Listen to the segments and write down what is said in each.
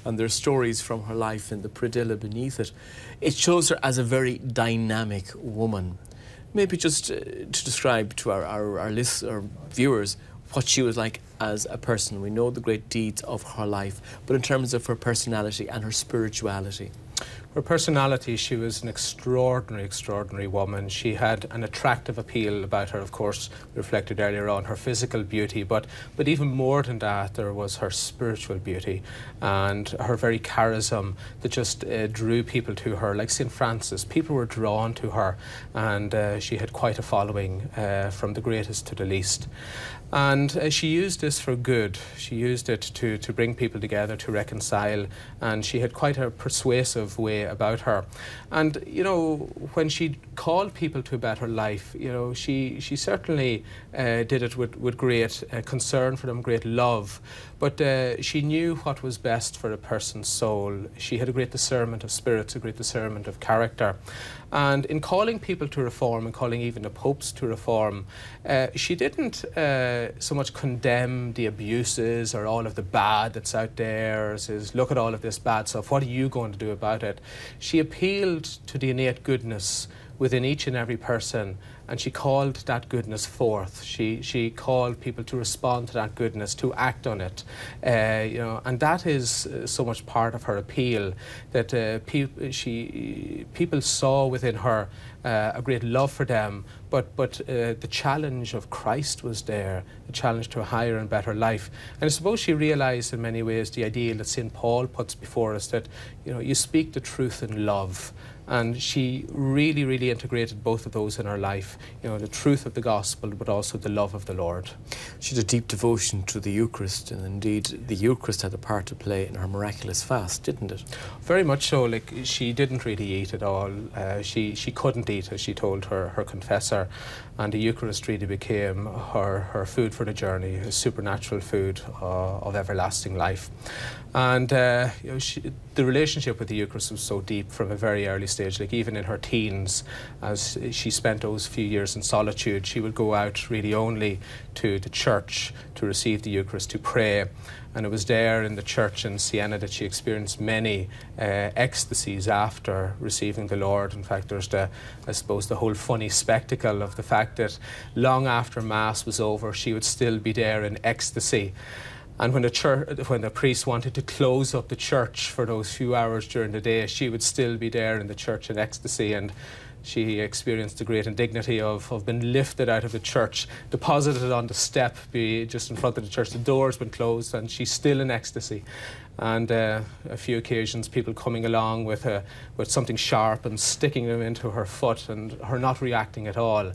and there's stories from her life in the predilla beneath it. It shows her as a very dynamic woman. Maybe just to describe to our viewers what she was like as a person. We know the great deeds of her life, but in terms of her personality and her spirituality. Her personality, she was an extraordinary woman. She had an attractive appeal about her, of course, reflected earlier on, her physical beauty, but even more than that, there was her spiritual beauty and her very charism that just drew people to her. Like St. Francis, people were drawn to her, and she had quite a following from the greatest to the least. And she used this for good. She used it to bring people together, to reconcile, and she had quite a persuasive way about her. And, you know, when she called people to a better life, you know, she certainly did it with great concern for them, great love, but she knew what was best for a person's soul. She had a great discernment of spirits, a great discernment of character. And in calling people to reform and calling even the popes to reform, she didn't so much condemn the abuses or all of the bad that's out there, or says, look at all of this bad stuff, what are you going to do about it? She appealed to the innate goodness within each and every person, and she called that goodness forth. She called people to respond to that goodness, to act on it, you know, and that is so much part of her appeal, that people saw within her a great love for them, but the challenge of Christ was there, the challenge to a higher and better life. And I suppose she realised in many ways the ideal that St. Paul puts before us, that, you know, you speak the truth in love. And she really integrated both of those in her life, you know, the truth of the gospel, but also the love of the Lord. She had a deep devotion to the Eucharist, and indeed the Eucharist had a part to play in her miraculous fast, didn't it? Very much so. Like, she didn't really eat at all. She couldn't eat, as she told her confessor, and the Eucharist really became her food for the journey, a supernatural food of everlasting life. And you know, the relationship with the Eucharist was so deep from a very early stage. Like, even in her teens, as she spent those few years in solitude, she would go out really only to the church to receive the Eucharist, to pray. And it was there in the church in Siena that she experienced many ecstasies after receiving the Lord. In fact, there's I suppose, the whole funny spectacle of the fact that long after Mass was over, she would still be there in ecstasy. And when the priest wanted to close up the church for those few hours during the day, she would still be there in the church in ecstasy. And she experienced the great indignity of being lifted out of the church, deposited on the step just in front of the church. The door's been closed, and she's still in ecstasy. And a few occasions, people coming along with something sharp and sticking them into her foot, and her not reacting at all.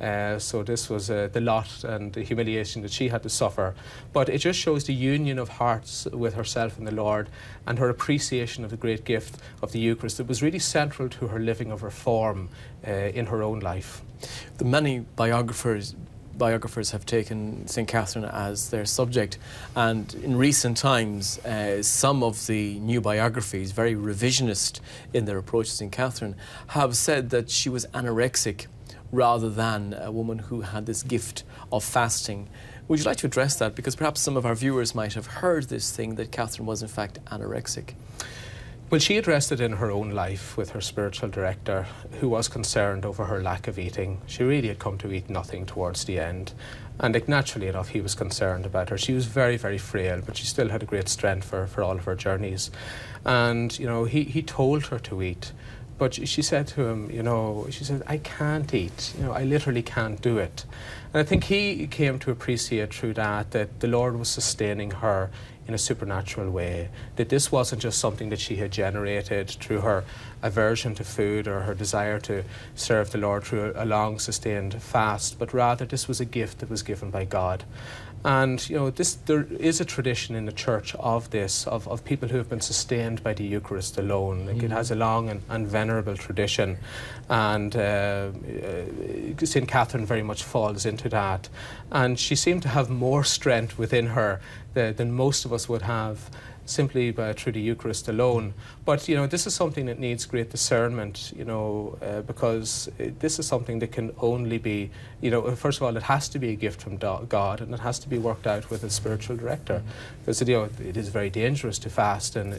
So this was the lot and the humiliation that she had to suffer. But it just shows the union of hearts with herself and the Lord, and her appreciation of the great gift of the Eucharist. It was really central to her living of reform in her own life. The many biographers have taken St. Catherine as their subject, and in recent times some of the new biographies, very revisionist in their approach to St. Catherine, have said that she was anorexic rather than a woman who had this gift of fasting. Would you like to address that? Because perhaps some of our viewers might have heard this thing that Catherine was in fact anorexic. Well, she addressed it in her own life with her spiritual director, who was concerned over her lack of eating. She really had come to eat nothing towards the end. And like, naturally enough, he was concerned about her. She was very frail, but she still had a great strength for all of her journeys. And, you know, he told her to eat. But she said to him, you know, she said, I can't eat. You know, I literally can't do it. And I think he came to appreciate through that the Lord was sustaining her in a supernatural way, that this wasn't just something that she had generated through her aversion to food or her desire to serve the Lord through a long sustained fast, but rather this was a gift that was given by God. And, you know, there is a tradition in the church of this, of people who have been sustained by the Eucharist alone. Like, it has a long and venerable tradition, and St. Catherine very much falls into that. And she seemed to have more strength within her than most of us would have, simply through the Eucharist alone. But, you know, this is something that needs great discernment, you know, because this is something that can only be, you know, first of all, it has to be a gift from God, and it has to be worked out with a spiritual director. Because, you know, it is very dangerous to fast in